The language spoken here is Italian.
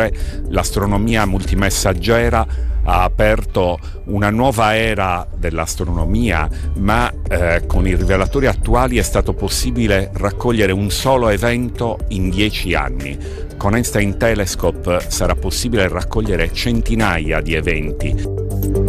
2023 l'astronomia multimessaggera ha aperto una nuova era dell'astronomia, ma con i rivelatori attuali è stato possibile raccogliere un solo evento in 10 anni. Con Einstein Telescope sarà possibile raccogliere centinaia di eventi.